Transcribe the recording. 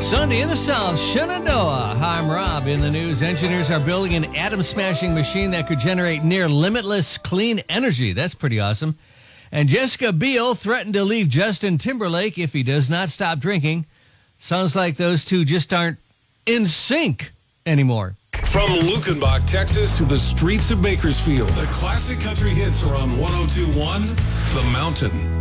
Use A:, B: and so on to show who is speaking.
A: Sunday in the South, Shenandoah. Hi, I'm Rob. In the news, engineers are building an atom-smashing machine that could generate near limitless clean energy. That's pretty awesome. And Jessica Biel threatened to leave Justin Timberlake if he does not stop drinking. Sounds like those two just aren't in sync anymore.
B: From Lukenbach, Texas, to the streets of Bakersfield, the classic country hits are on 102.1 The Mountain.